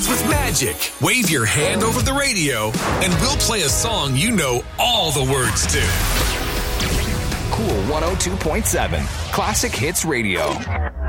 Kids with Magic. Wave your hand over the radio, and we'll play a song you know all the words to. Cool 102.7 Classic Hits Radio.